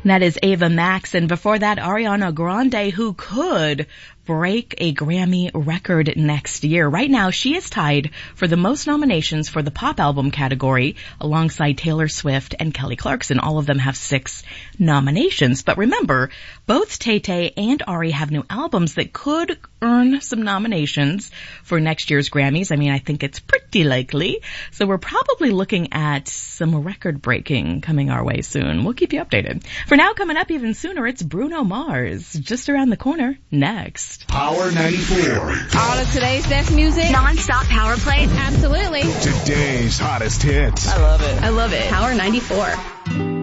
That is Ava Max, and before that, Ariana Grande, who could break a Grammy record next year. Right now, she is tied for the most nominations for the pop album category alongside Taylor Swift and Kelly Clarkson. All of them have 6 nominations. But remember, both Tay-Tay and Ari have new albums that could earn some nominations for next year's Grammys. I mean, I think it's pretty likely. So we're probably looking at some record breaking coming our way soon. We'll keep you updated. For now, coming up even sooner, it's Bruno Mars. Just around the corner, next. Power 94. All of today's best music. Non-stop power play. Absolutely. Today's hottest hits. I love it. Power 94.